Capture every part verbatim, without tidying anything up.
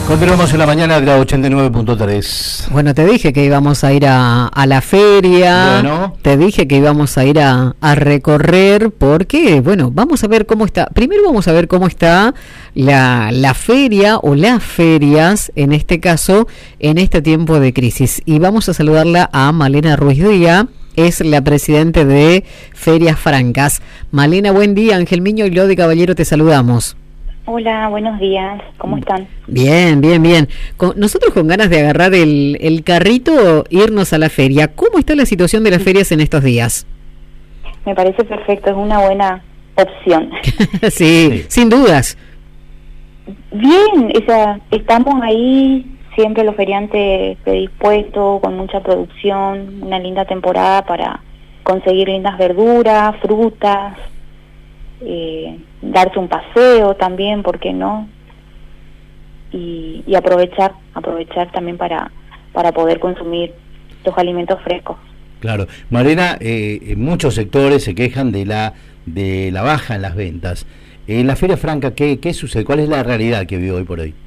Continuamos en la mañana de la ochenta y nueve punto tres. Bueno, te dije que íbamos a ir a, a la feria, bueno. te dije que íbamos a ir a, a recorrer, porque, bueno, vamos a ver cómo está, primero vamos a ver cómo está la, la feria o las ferias, en este caso, en este tiempo de crisis. Y vamos a saludarla a Malena Ruiz Díaz, es la presidente de Ferias Francas. Malena, buen día. Ángel Miño y Lodi Caballero, te saludamos. Hola, buenos días, ¿cómo están? Bien, bien, bien. Con, nosotros con ganas de agarrar el, el carrito, irnos a la feria. ¿Cómo está la situación de las ferias en estos días? Me parece perfecto, es una buena opción. sí, sí, sin dudas. Bien, o sea, estamos ahí, siempre los feriantes predispuestos, con mucha producción, una linda temporada para conseguir lindas verduras, frutas, eh, darse un paseo también, ¿por qué no? Y, y aprovechar, aprovechar también para, para poder consumir los alimentos frescos. Claro, Malena, eh, en muchos sectores se quejan de la de la baja en las ventas. En la Feria Franca, ¿qué, qué sucede? ¿Cuál es la realidad que vive hoy por hoy?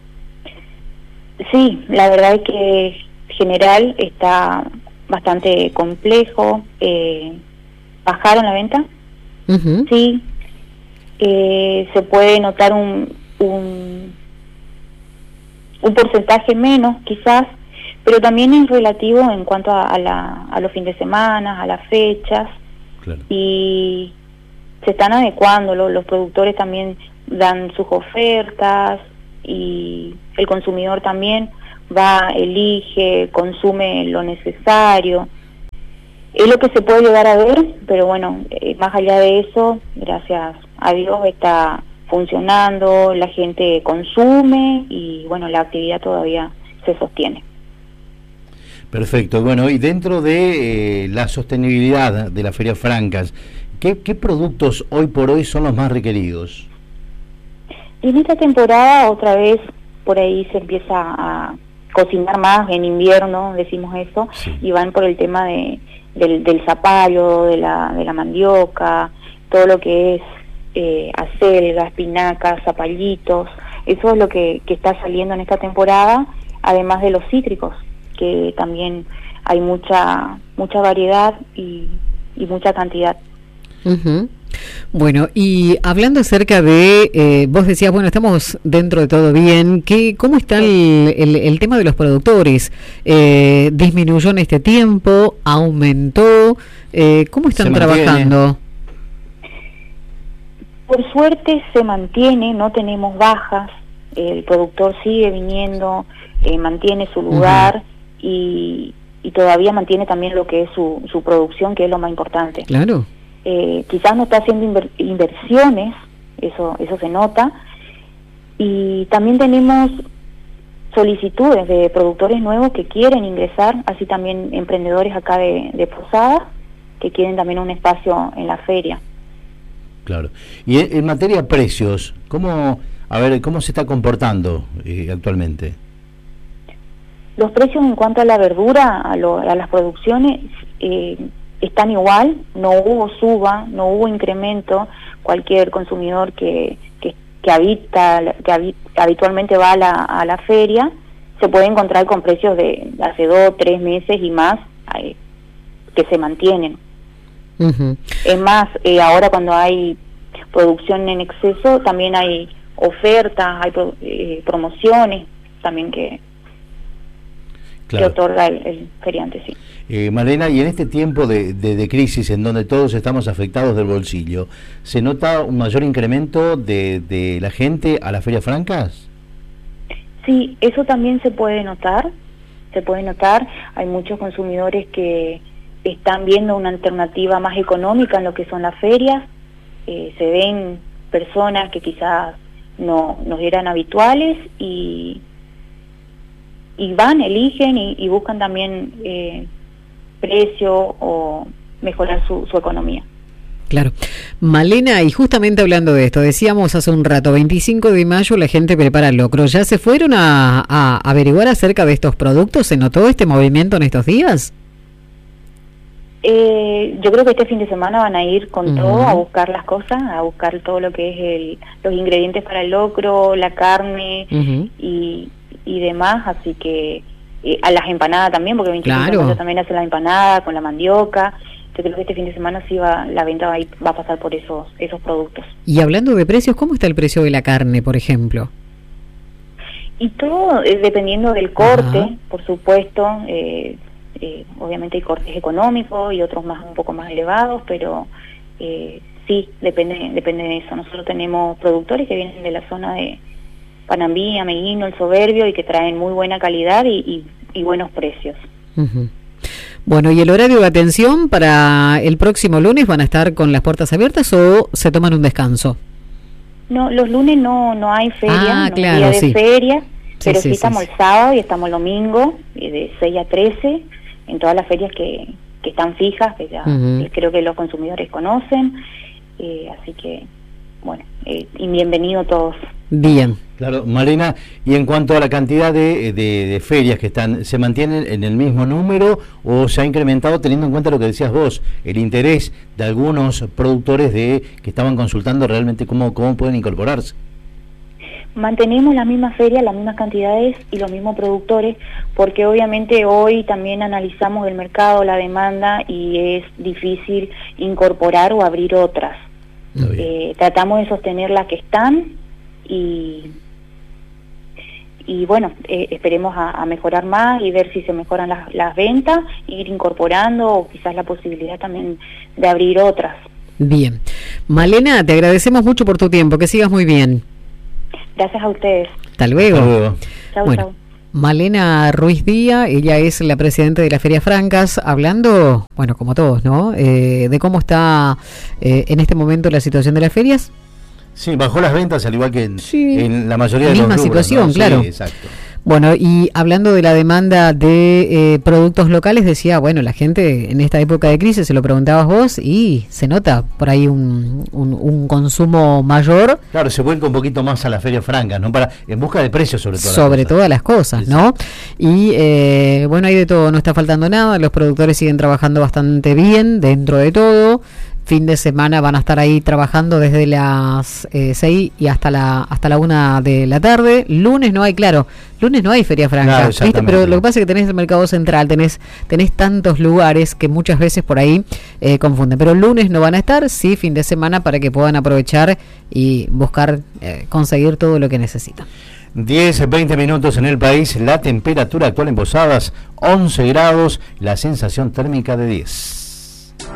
Sí, la verdad es que en general está bastante complejo. Eh, ¿Bajaron la venta? Uh-huh. Sí, eh, se puede notar un, un un porcentaje menos quizás, pero también es relativo en cuanto a, a, la, a los fines de semana, a las fechas. Claro. Y se están adecuando, lo, los productores también dan sus ofertas y el consumidor también va, elige, consume lo necesario. Es lo que se puede llegar a ver, pero bueno, eh, más allá de eso, gracias a Dios está funcionando, la gente consume y bueno, la actividad todavía se sostiene. Perfecto, bueno, y dentro de eh, la sostenibilidad de las Ferias Francas, ¿qué, qué productos hoy por hoy son los más requeridos? En esta temporada otra vez por ahí se empieza a cocinar más, en invierno decimos eso, sí. Y van por el tema de del, del zapallo, de la, de la mandioca, todo lo que es eh, acelga, espinacas, zapallitos, eso es lo que, que está saliendo en esta temporada, además de los cítricos, que también hay mucha mucha variedad y, y mucha cantidad. Uh-huh. Bueno, y hablando acerca de, eh, vos decías, bueno, estamos dentro de todo bien, ¿qué, ¿cómo está el, el, el tema de los productores? Eh, ¿Disminuyó en este tiempo? ¿Aumentó? Eh, ¿Cómo están trabajando? Por suerte se mantiene, no tenemos bajas, el productor sigue viniendo, eh, mantiene su lugar. Uh-huh. y, y todavía mantiene también lo que es su, su producción, que es lo más importante. Claro. Eh, quizás no está haciendo inver, inversiones, eso eso se nota, y también tenemos solicitudes de productores nuevos que quieren ingresar, así también emprendedores acá de, de Posadas que quieren también un espacio en la feria. Claro. Y en, en materia de precios, ¿cómo, a ver, cómo se está comportando eh, actualmente? Los precios en cuanto a la verdura, a, lo, a las producciones, eh, están igual, no hubo suba, no hubo incremento. Cualquier consumidor que que, que habita, que habit, habitualmente va a la, a la feria, se puede encontrar con precios de hace dos, tres meses y más, eh, que se mantienen. Uh-huh. Es más, eh, ahora cuando hay producción en exceso, también hay ofertas, hay pro, eh, promociones también que, claro. que otorga el, el feriante, sí. Eh, Malena, y en este tiempo de, de, de crisis en donde todos estamos afectados del bolsillo, ¿se nota un mayor incremento de, de la gente a las ferias francas? Sí, eso también se puede notar, se puede notar, hay muchos consumidores que están viendo una alternativa más económica en lo que son las ferias, eh, se ven personas que quizás no, no eran habituales y, y van, eligen y, y buscan también eh, precio o mejorar su, su economía. Claro. Malena, y justamente hablando de esto, decíamos hace un rato, veinticinco de mayo la gente prepara el locro. ¿Ya se fueron a, a averiguar acerca de estos productos? ¿Se notó este movimiento en estos días? Eh, yo creo que este fin de semana van a ir con uh-huh. todo a buscar las cosas, a buscar todo lo que es el, los ingredientes para el locro, la carne uh-huh. y, y demás, así que eh, a las empanadas también, porque veinticinco de mayo también hace la empanada con la mandioca. Yo creo que este fin de semana sí va, la venta va a, ir, va a pasar por esos esos productos. Y hablando de precios, ¿cómo está el precio de la carne, por ejemplo? Y todo eh, dependiendo del corte, uh-huh. por supuesto. Eh, eh, obviamente hay cortes económicos y otros más un poco más elevados, pero eh, sí, depende depende de eso. Nosotros tenemos productores que vienen de la zona de Panambí, Ameguino, El Soberbio, y que traen muy buena calidad y, y, y buenos precios. Uh-huh. Bueno, ¿y el horario de atención para el próximo lunes? ¿Van a estar con las puertas abiertas o se toman un descanso? No, los lunes no no hay feria, ah, no claro, hay día de sí. feria, sí, pero sí, sí, sí estamos sí. el sábado y estamos el domingo, de seis a trece, en todas las ferias que, que están fijas, que ya uh-huh. creo que los consumidores conocen, eh, así que, bueno, eh, y bienvenido todos. Bien. Claro, Malena, y en cuanto a la cantidad de, de, de ferias que están, ¿se mantienen en el mismo número o se ha incrementado teniendo en cuenta lo que decías vos, el interés de algunos productores de que estaban consultando realmente cómo, cómo pueden incorporarse? Mantenemos las mismas ferias, las mismas cantidades y los mismos productores, porque obviamente hoy también analizamos el mercado, la demanda, y es difícil incorporar o abrir otras. Eh, tratamos de sostener las que están y y bueno, eh, esperemos a, a mejorar más y ver si se mejoran las, las ventas, ir incorporando o quizás la posibilidad también de abrir otras. Bien. Malena, te agradecemos mucho por tu tiempo, que sigas muy bien. Gracias a ustedes. Hasta luego. Hasta luego. Chau, bueno, chau. Malena Ruiz Díaz, ella es la presidenta de las Ferias Francas, hablando, bueno, como todos, ¿no? Eh, de cómo está eh, en este momento la situación de las ferias. Sí, bajó las ventas al igual que en, sí. en la mayoría de Misma los rubros, situación, ¿no? claro. Sí, exacto. Bueno, y hablando de la demanda de eh, productos locales, decía, bueno, la gente en esta época de crisis, se lo preguntabas vos, y se nota por ahí un, un, un consumo mayor. Claro, se vuelca un poquito más a las ferias francas, ¿no? Para, en busca de precios sobre todo. Sobre todas las cosas, ¿no? Y eh, bueno, hay de todo, no está faltando nada, los productores siguen trabajando bastante bien dentro de todo. Fin de semana van a estar ahí trabajando desde las eh, seis y hasta la hasta la una de la tarde. Lunes no hay, claro, lunes no hay feria franca, claro, ¿viste? Pero lo que pasa es que tenés el mercado central, tenés tenés tantos lugares que muchas veces por ahí eh, confunden. Pero lunes no van a estar, sí, fin de semana, para que puedan aprovechar y buscar eh, conseguir todo lo que necesitan. diez, veinte minutos en el país, la temperatura actual en Posadas once grados, la sensación térmica de diez.